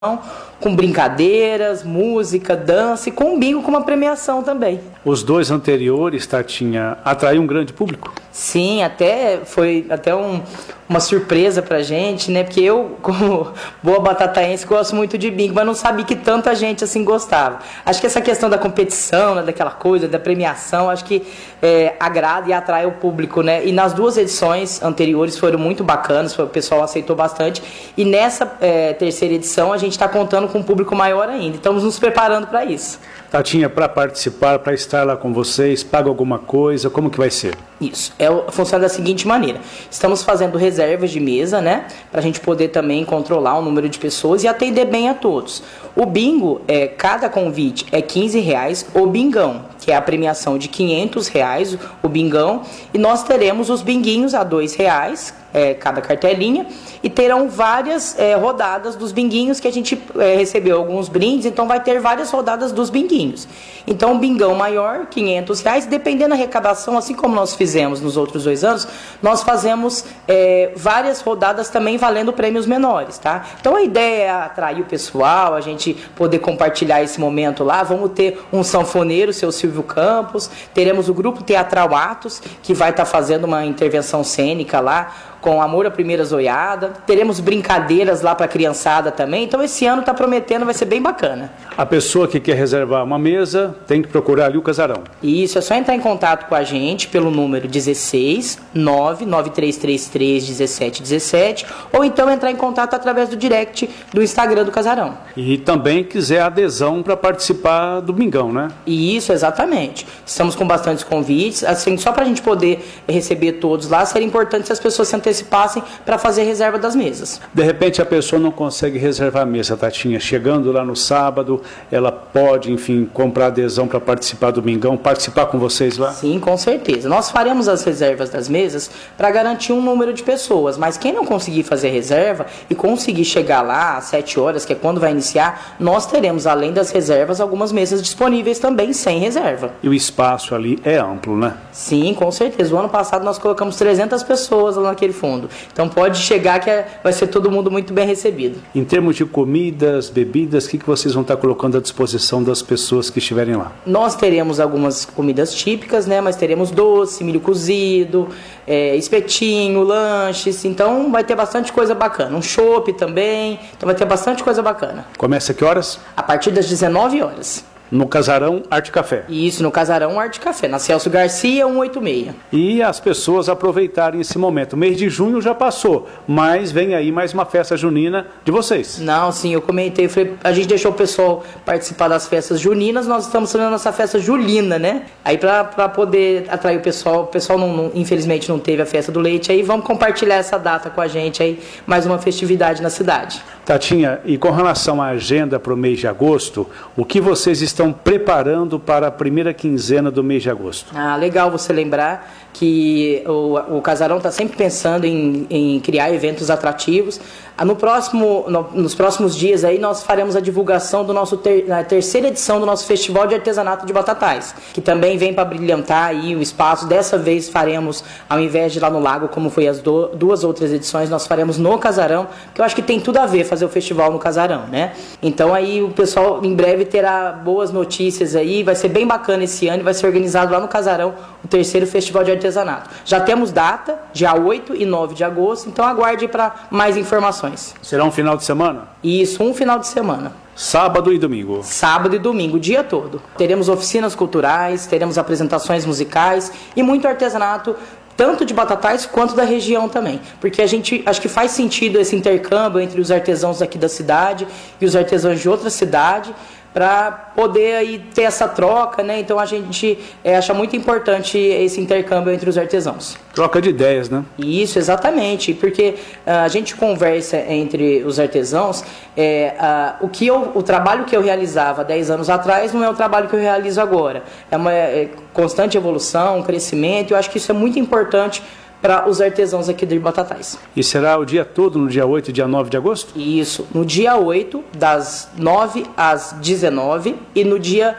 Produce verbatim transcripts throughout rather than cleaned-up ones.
com brincadeiras, música, dança e com um bingo com uma premiação também. Os dois anteriores, Tatinha, atraiu um grande público? Sim, até foi até um, uma surpresa pra gente, né? Porque eu, como boa batataense, gosto muito de bingo, mas não sabia que tanta gente assim gostava. Acho que essa questão da competição, né, daquela coisa, da premiação, acho que é, agrada e atrai o público, né? E nas duas edições anteriores foram muito bacanas, o pessoal aceitou bastante. E nessa é, terceira edição a gente está contando com um público maior ainda. Estamos nos preparando para isso. Tatinha, para participar, para estar lá com vocês, paga alguma coisa? Como que vai ser? Isso, é, funciona da seguinte maneira. Estamos fazendo reservas de mesa, né? Para a gente poder também controlar o número de pessoas e atender bem a todos. O bingo, é, cada convite é quinze reais, o bingão, que é a premiação de quinhentos reais, o bingão. E nós teremos os binguinhos a dois reais, é, cada cartelinha. E terão várias é, rodadas dos binguinhos, que a gente é, recebeu alguns brindes, então vai ter várias rodadas dos binguinhos. Então, o bingão maior, quinhentos reais, dependendo da arrecadação, assim como nós fizemos nos outros dois anos, nós fazemos é, várias rodadas também valendo prêmios menores, tá? Então, a ideia é atrair o pessoal, a gente poder compartilhar esse momento lá. Vamos ter um sanfoneiro, o seu Silvio Campos, teremos o grupo Teatral Atos, que vai estar fazendo uma intervenção cênica lá, com Amor à Primeira Zoiada. Teremos brincadeiras lá para a criançada também. Então, esse ano está prometendo, vai ser bem bacana. A pessoa que quer reservar uma mesa tem que procurar ali o Casarão. Isso, é só entrar em contato com a gente pelo número dezesseis, nove nove três três três, dezessete dezessete, ou então entrar em contato através do direct do Instagram do Casarão. E também quiser adesão para participar do Bingão, né? Isso, exatamente. Estamos com bastantes convites. Assim, só para a gente poder receber todos lá, seria importante se as pessoas se antecipassem para fazer reserva das mesas. De repente a pessoa não consegue reservar a mesa, Tatinha. Chegando lá no sábado, ela pode, enfim, comprar adesão para participar do Bingão, participar com vocês lá? Sim, com certeza. Nós faremos as reservas das mesas para garantir um número de pessoas, mas quem não conseguir fazer reserva e conseguir chegar lá às sete horas, que é quando vai iniciar, nós teremos, além das reservas, algumas mesas disponíveis também sem reserva. E o espaço ali é amplo, né? Sim, com certeza. O ano passado nós colocamos trezentas pessoas lá naquele fundo. Então pode chegar que é, vai ser todo mundo muito bem recebido. Em termos de comidas, bebidas, o que, que vocês vão estar colocando à disposição das pessoas que estiverem lá? Nós teremos algumas comidas típicas, né? Mas teremos doce, milho cozido, é, espetinho, lanches. Então vai ter bastante coisa bacana. Um chopp também. Então vai ter bastante coisa bacana. Começa a que horas? A partir das dezenove horas. No Casarão Arte Café. Isso, no Casarão Arte Café, na Celso Garcia, cento e oitenta e seis. E as pessoas aproveitarem esse momento. O mês de junho já passou, mas vem aí mais uma festa junina de vocês. Não, sim, eu comentei, falei, a gente deixou o pessoal participar das festas juninas, nós estamos fazendo a nossa festa julina, né? Aí pra, pra poder atrair o pessoal, o pessoal não, não, infelizmente não teve a festa do leite, aí vamos compartilhar essa data com a gente aí, mais uma festividade na cidade. Tatinha, e com relação à agenda para o mês de agosto, o que vocês estão preparando para a primeira quinzena do mês de agosto? Ah, legal você lembrar que o, o Casarão está sempre pensando em, em criar eventos atrativos. No próximo, no, nos próximos dias aí nós faremos a divulgação do nosso ter, na terceira edição do nosso Festival de Artesanato de Batatais, que também vem para brilhantar aí o espaço. Dessa vez faremos, ao invés de lá no lago, como foi as do, duas outras edições, nós faremos no Casarão, que eu acho que tem tudo a ver fazer o festival no Casarão, né? Então aí o pessoal em breve terá boas notícias aí, vai ser bem bacana esse ano e vai ser organizado lá no Casarão o terceiro Festival de Artesanato. Já temos data, dia oito e nove de agosto, então aguarde para mais informações. Será um final de semana? Isso, um final de semana. Sábado e domingo? Sábado e domingo, o dia todo. Teremos oficinas culturais, teremos apresentações musicais e muito artesanato, tanto de Batatais quanto da região também. Porque a gente, acho que faz sentido esse intercâmbio entre os artesãos aqui da cidade e os artesãos de outra cidade, para poder aí ter essa troca, né? Então a gente é, acha muito importante esse intercâmbio entre os artesãos. Troca de ideias, né? Isso, exatamente, porque uh, a gente conversa entre os artesãos, é, uh, o, que eu, o trabalho que eu realizava dez anos atrás não é o trabalho que eu realizo agora. É uma é, constante evolução, um crescimento, e eu acho que isso é muito importante para os artesãos aqui de Batatais. E será o dia todo, no dia oito e dia nove de agosto? Isso, no dia oito, das nove às dezenove, e no dia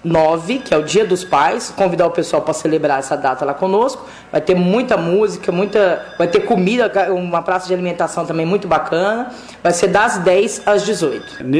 nove, que é o Dia dos Pais, convidar o pessoal para celebrar essa data lá conosco. Vai ter muita música, muita, vai ter comida, uma praça de alimentação também muito bacana. Vai ser das dez às dezoito.